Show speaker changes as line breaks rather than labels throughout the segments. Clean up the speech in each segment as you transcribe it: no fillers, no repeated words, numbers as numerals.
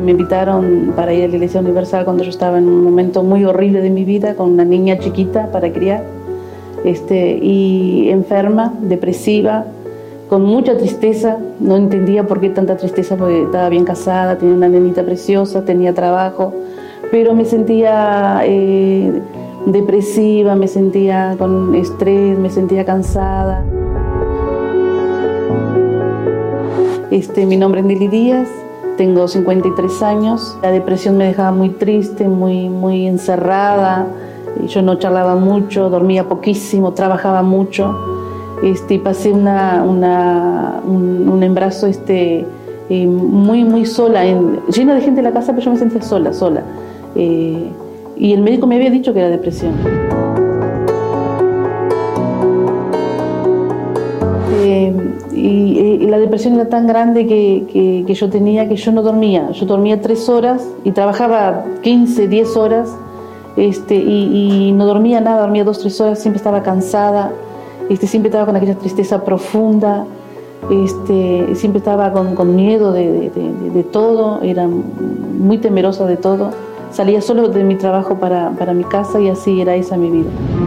me invitaron para ir a la Iglesia Universal cuando yo estaba en un momento muy horrible de mi vida, con una niña chiquita para criar, y enferma, depresiva, con mucha tristeza. No entendía por qué tanta tristeza, porque estaba bien casada, tenía una nenita preciosa, tenía trabajo, pero me sentía depresiva, me sentía con estrés, me sentía cansada. Mi nombre es Nelly Díaz, tengo 53 años. La depresión me dejaba muy triste, muy encerrada. Yo no charlaba mucho, dormía poquísimo, trabajaba mucho. Y pasé un embarazo muy sola, llena de gente en la casa, pero yo me sentía sola. Y el médico me había dicho que era depresión. Y la depresión era tan grande que yo tenía que yo no dormía. Yo dormía 3 horas y trabajaba 15, 10 horas y no dormía nada, dormía 2, 3 horas, siempre estaba cansada, siempre estaba con aquella tristeza profunda, siempre estaba con miedo de todo, era muy temerosa de todo. Salía solo de mi trabajo para mi casa y así era esa mi vida.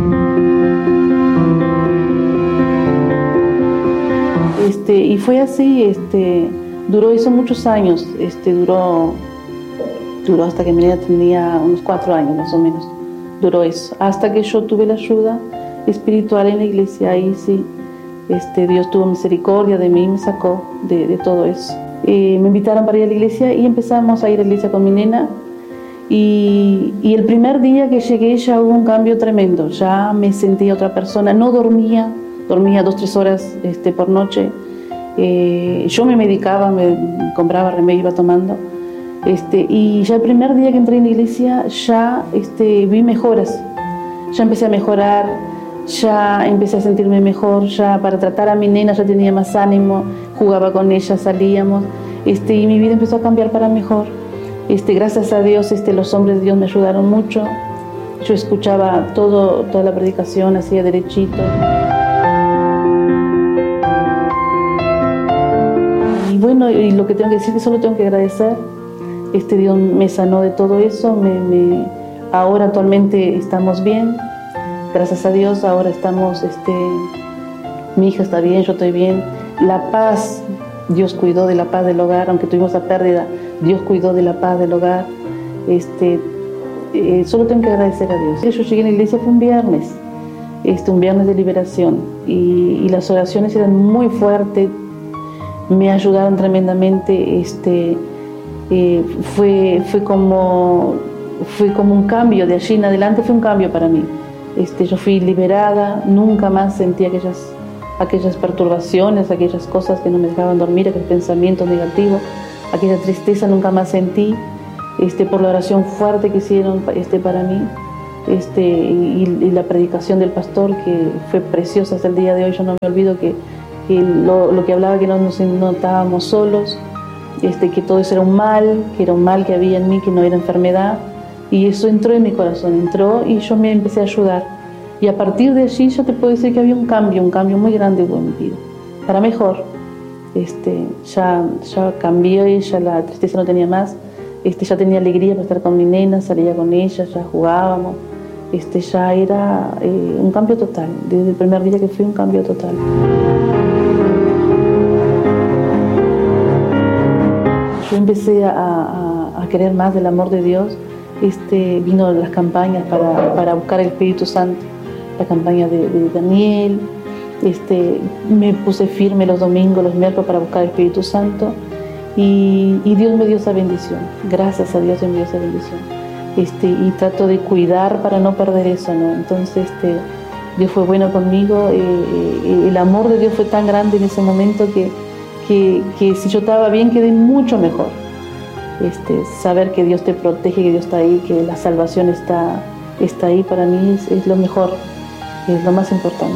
Y fue así, duró eso muchos años, duró hasta que mi niña tenía unos 4 años más o menos, duró eso, hasta que yo tuve la ayuda espiritual en la iglesia. Ahí sí, Dios tuvo misericordia de mí y me sacó de todo eso. Me invitaron para ir a la iglesia y empezamos a ir a la iglesia con mi nena. Y el primer día que llegué ya hubo un cambio tremendo, ya me sentía otra persona, no dormía 2, 3 horas por noche. Yo me medicaba, me compraba remedio, iba tomando. Y ya el primer día que entré en la iglesia ya vi mejoras, ya empecé a mejorar, ya empecé a sentirme mejor, ya para tratar a mi nena ya tenía más ánimo, jugaba con ella, salíamos, y mi vida empezó a cambiar para mejor. Gracias a Dios, los hombres de Dios me ayudaron mucho. Yo escuchaba toda la predicación, hacía derechito. Y bueno, y lo que tengo que decir es que solo tengo que agradecer. Dios me sanó de todo eso. Ahora actualmente estamos bien. Gracias a Dios, ahora estamos, mi hija está bien, yo estoy bien. La paz, Dios cuidó de la paz del hogar, aunque tuvimos la pérdida, Dios cuidó de la paz del hogar. Solo tengo que agradecer a Dios. Yo llegué a la iglesia, fue un viernes de liberación, y las oraciones eran muy fuertes, me ayudaron tremendamente. Fue como un cambio, de allí en adelante fue un cambio para mí. Yo fui liberada, nunca más sentí aquellas perturbaciones, aquellas cosas que no me dejaban dormir, aquellos pensamientos negativos, aquella tristeza nunca más sentí, por la oración fuerte que hicieron para mí, y la predicación del pastor, que fue preciosa hasta el día de hoy. Yo no me olvido que lo que hablaba, que no estábamos solos, que todo eso era un mal que había en mí, que no era enfermedad, y eso entró en mi corazón, y yo me empecé a ayudar. Y a partir de allí yo te puedo decir que había un cambio muy grande en mi vida, para mejor. Ya cambió, y ya la tristeza no tenía más, ya tenía alegría para estar con mi nena, salía con ella, ya jugábamos, ya era un cambio total, desde el primer día que fui, un cambio total. Yo empecé a querer más del amor de Dios. Vino las campañas para buscar el Espíritu Santo, la campaña de Daniel. Me puse firme los domingos, los miércoles para buscar el Espíritu Santo, y Dios me dio esa bendición. Gracias a Dios me dio esa bendición. Y trato de cuidar para no perder eso, ¿no? Entonces Dios fue bueno conmigo. El amor de Dios fue tan grande en ese momento que si yo estaba bien, quedé mucho mejor. Saber que Dios te protege, que Dios está ahí, que la salvación está ahí, para mí es lo mejor, es lo más importante.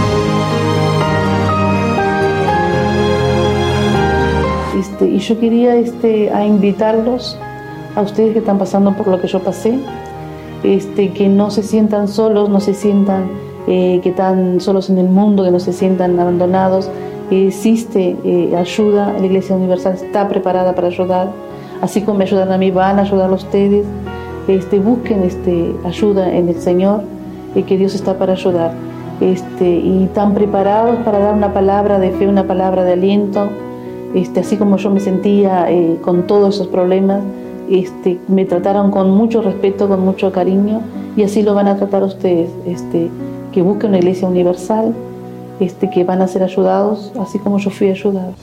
Y yo quería a invitarlos, a ustedes que están pasando por lo que yo pasé, que no se sientan solos, no se sientan que están solos en el mundo, que no se sientan abandonados. Existe ayuda, la Iglesia Universal está preparada para ayudar. así como me ayudaron a mí, van a ayudar a ustedes. Busquen ayuda en el Señor, que Dios está para ayudar. Y están preparados para dar una palabra de fe, una palabra de aliento. Así como yo me sentía con todos esos problemas, me trataron con mucho respeto, con mucho cariño, y así lo van a tratar ustedes. Que busquen una iglesia universal, que van a ser ayudados, así como yo fui ayudado.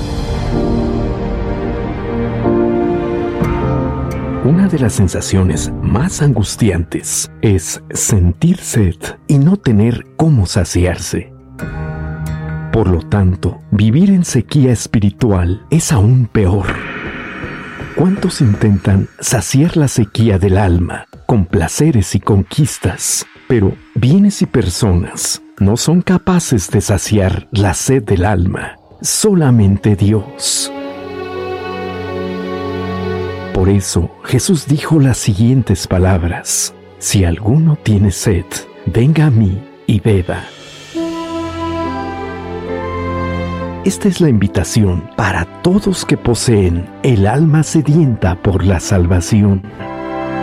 Una de las sensaciones más angustiantes es sentir sed y no tener cómo saciarse. Por lo tanto, vivir en sequía espiritual es aún peor. ¿Cuántos intentan saciar la sequía del alma con placeres y conquistas? Pero bienes y personas no son capaces de saciar la sed del alma. Solamente Dios. Por eso Jesús dijo las siguientes palabras: si alguno tiene sed, venga a mí y beba. Esta es la invitación para todos que poseen el alma sedienta por la salvación.